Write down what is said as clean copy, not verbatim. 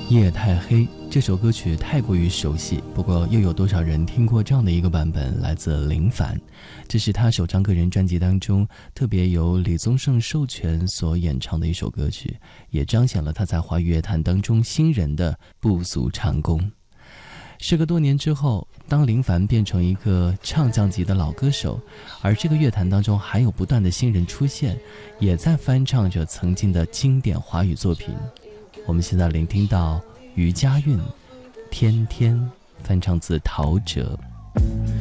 夜太黑这首歌曲太过于熟悉，不过又有多少人听过这样的一个版本？来自林凡，这是他首张个人专辑当中特别由李宗盛授权所演唱的一首歌曲，也彰显了他在华语乐坛当中新人的不足长功。时隔多年之后，当林凡变成一个唱将级的老歌手，而这个乐坛当中还有不断的新人出现，也在翻唱着曾经的经典华语作品。我们现在聆听到余佳韵《天天》，翻唱自陶喆。